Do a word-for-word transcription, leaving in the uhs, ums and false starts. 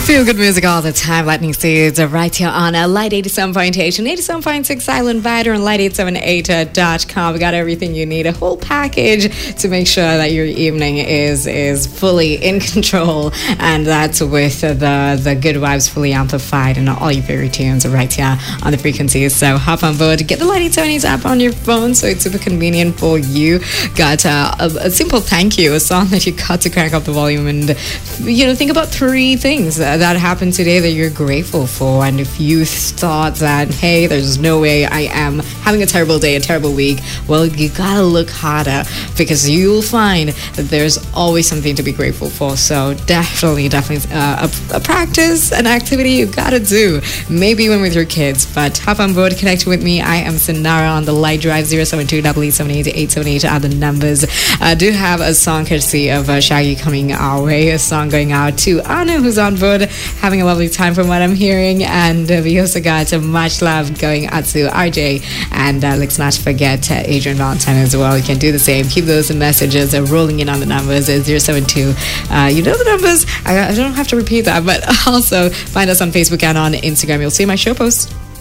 Feel good music all the time. Lightning Seeds are right here on uh, Light eighty-seven point eight and eighty-seven point six Island Vider and light eight seven eight dot com. We got everything you need, a whole package to make sure that your evening is is fully in control, and that's with uh, the the good vibes fully amplified and all your favorite tunes are right here on the frequencies. So hop on board, get the Light eighty-seven app on your phone so it's super convenient for you. Got uh, a, a simple thank you, a song that you got to crank up the volume and, you know, think about three things uh, that happened today that you're grateful for. And if you thought that, hey, there's no way I am having a terrible day, a terrible week, well, you gotta look harder, because you'll find that there's always something to be grateful for. So definitely, definitely uh, a, a practice, an activity you gotta do, maybe even with your kids. But hop on board, connect with me. I am Sinara on the Light Drive. Zero seven two eight eight seven eight eight seven eight are the numbers. I do have a song courtesy of uh, Shaggy coming our way, a song going out to Anna, who's on board, having a lovely time from what I'm hearing. And uh, we also got uh, much love going out to R J, and uh, let's not forget uh, Adrian Valentine as well. You can do the same. Keep those messages uh, rolling in on the numbers. uh, zero seven two uh, you know the numbers. I, I don't have to repeat that, but also find us on Facebook and on Instagram. You'll see my show post.